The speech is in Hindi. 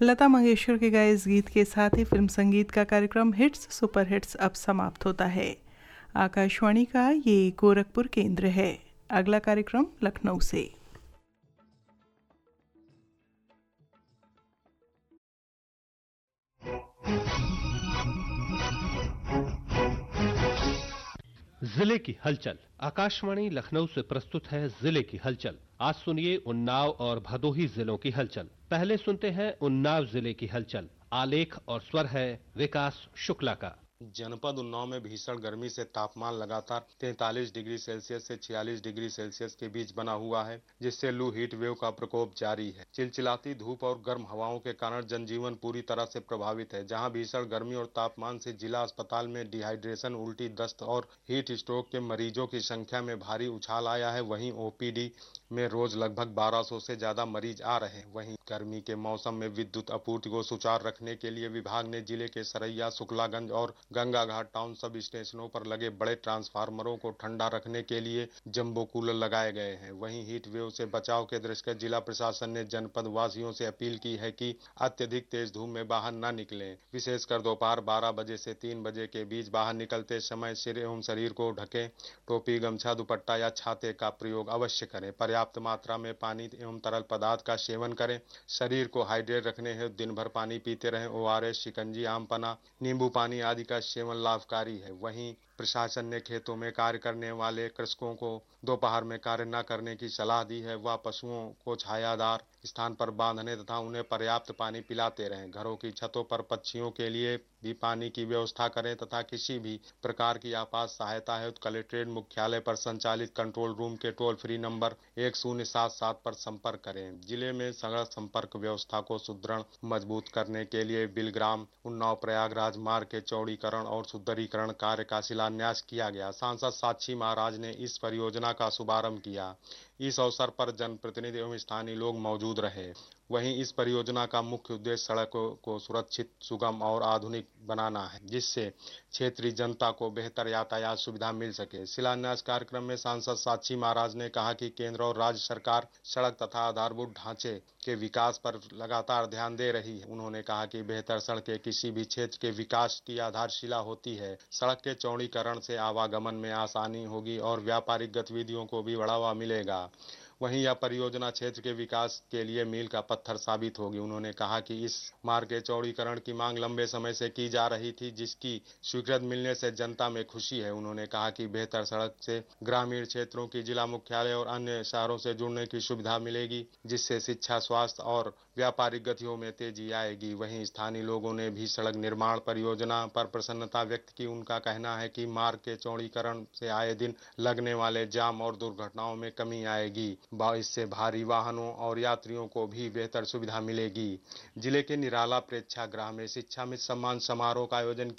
लता मंगेशकर के गाए इस गीत के साथ ही फिल्म संगीत का कार्यक्रम हिट्स सुपर हिट्स अब समाप्त होता है। आकाशवाणी का ये गोरखपुर केंद्र है। अगला कार्यक्रम लखनऊ से। जिले की हलचल। आकाशवाणी लखनऊ से प्रस्तुत है जिले की हलचल। आज सुनिए उन्नाव और भदोही जिलों की हलचल। पहले सुनते हैं उन्नाव जिले की हलचल। आलेख और स्वर है विकास शुक्ला का। जनपद उन्नाव में भीषण गर्मी से तापमान लगातार 43 डिग्री सेल्सियस से 46 डिग्री सेल्सियस के बीच बना हुआ है, जिससे लू हीट वेव का प्रकोप जारी है। चिलचिलाती धूप और गर्म हवाओं के कारण जनजीवन पूरी तरह से प्रभावित है। जहां भीषण गर्मी और तापमान से जिला अस्पताल में डिहाइड्रेशन, उल्टी, दस्त और हीट स्ट्रोक के मरीजों की संख्या में भारी उछाल आया है। वहीं ओपीडी में रोज लगभग 1200 से ज्यादा मरीज आ रहे हैं। वहीं गर्मी के मौसम में विद्युत आपूर्ति को सुचारू रखने के लिए विभाग ने जिले के सरैया, शुक्लागंज और गंगा घाट टाउन सब स्टेशनों पर लगे बड़े ट्रांसफार्मरों को ठंडा रखने के लिए जंबो कूलर लगाए गए हैं। वहीं हीट वेव से बचाव के दृष्टि जिला प्रशासन ने जनपद वासियों से अपील की है कि अत्यधिक तेज धूप में बाहर न निकलें। विशेषकर दोपहर 12 बजे से 3 बजे के बीच बाहर निकलते समय सिर एवं शरीर को ढकें। टोपी, गमछा, दुपट्टा या छाते का प्रयोग अवश्य करें। पर्याप्त मात्रा में पानी एवं तरल पदार्थ का सेवन करें। शरीर को हाइड्रेट रखने हेतु दिन भर पानी पीते रहें। ओआरएस, शिकंजी, आम पन्ना, नींबू पानी आदि का सेवन लाभकारी है। वहीं प्रशासन ने खेतों में कार्य करने वाले कृषकों को दोपहर में कार्य न करने की सलाह दी है। वह पशुओं को छायादार स्थान पर बांधने तथा उन्हें पर्याप्त पानी पिलाते रहें। घरों की छतों पर पक्षियों के लिए भी पानी की व्यवस्था करें तथा किसी भी प्रकार की आपात सहायता है तो कलेक्ट्रेट मुख्यालय पर संचालित कंट्रोल रूम के टोल फ्री नंबर 1077 पर संपर्क करें। जिले में सड़क संपर्क व्यवस्था को सुदृढ़ मजबूत करने के लिए बिलग्राम उन्नाव प्रयागराज मार्ग के चौड़ीकरण और सुदृढ़ीकरण कार्य का शिलान्यास किया गया। सांसद साक्षी महाराज ने इस परियोजना का शुभारंभ किया। इस अवसर पर जनप्रतिनिधि एवं स्थानीय लोग मौजूद रहे। वहीं इस परियोजना का मुख्य उद्देश्य सड़कों को सुरक्षित, सुगम और आधुनिक बनाना है, जिससे क्षेत्रीय जनता को बेहतर यातायात सुविधा मिल सके। शिलान्यास कार्यक्रम में सांसद साक्षी महाराज ने कहा कि केंद्र और राज्य सरकार सड़क तथा आधारभूत ढांचे के विकास पर लगातार ध्यान दे रही है। उन्होंने कहा कि बेहतर सड़कें किसी भी क्षेत्र के विकास की आधारशिला होती है। सड़क के चौड़ीकरण से आवागमन में आसानी होगी और व्यापारिक गतिविधियों को भी बढ़ावा मिलेगा। वहीं यह परियोजना क्षेत्र के विकास के लिए मील का पत्थर साबित होगी। उन्होंने कहा कि इस मार्ग के चौड़ीकरण की मांग लंबे समय से की जा रही थी, जिसकी स्वीकृति मिलने से जनता में खुशी है। उन्होंने कहा कि बेहतर सड़क से ग्रामीण क्षेत्रों की जिला मुख्यालय और अन्य शहरों से जुड़ने की सुविधा मिलेगी, जिससे शिक्षा, स्वास्थ्य और व्यापारिक गतियों में तेजी आएगी। वहीं स्थानीय लोगों ने भी सड़क निर्माण परियोजना पर प्रसन्नता व्यक्त की। उनका कहना है कि मार्ग के चौड़ीकरण से आए दिन लगने वाले जाम और दुर्घटनाओं में कमी आएगी। इससे भारी वाहनों और यात्रियों को भी बेहतर सुविधा मिलेगी। जिले के निराला प्रेक्षागृह में शिक्षा मित्र सम्मान समारोह का आयोजन